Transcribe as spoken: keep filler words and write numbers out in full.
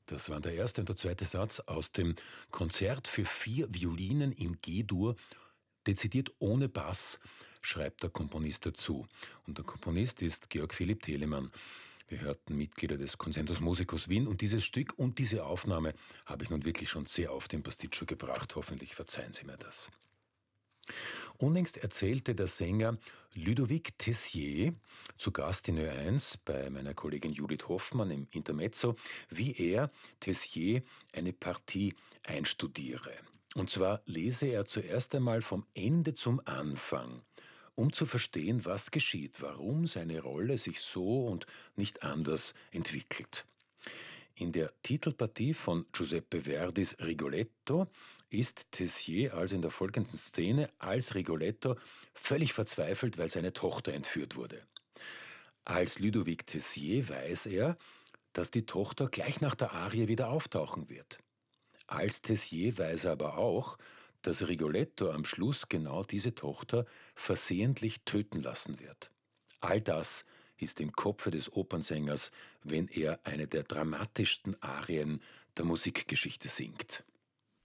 Das waren der erste und der zweite Satz aus dem Konzert für vier Violinen in G-Dur, dezidiert ohne Bass, schreibt der Komponist dazu. Und der Komponist ist Georg Philipp Telemann. Wir hörten Mitglieder des Concentus Musicus Wien und dieses Stück und diese Aufnahme habe ich nun wirklich schon sehr oft im Pasticcio gebracht. Hoffentlich verzeihen Sie mir das. Unlängst erzählte der Sänger Ludovic Tessier, zu Gast in Ö eins bei meiner Kollegin Judith Hoffmann im Intermezzo, wie er, Tessier, eine Partie einstudiere. Und zwar lese er zuerst einmal vom Ende zum Anfang, um zu verstehen, was geschieht, warum seine Rolle sich so und nicht anders entwickelt. In der Titelpartie von Giuseppe Verdis Rigoletto ist Tessier also in der folgenden Szene als Rigoletto völlig verzweifelt, weil seine Tochter entführt wurde. Als Ludovic Tessier weiß er, dass die Tochter gleich nach der Arie wieder auftauchen wird. Als Tessier weiß er aber auch, dass Rigoletto am Schluss genau diese Tochter versehentlich töten lassen wird. All das ist im Kopfe des Opernsängers, wenn er eine der dramatischsten Arien der Musikgeschichte singt.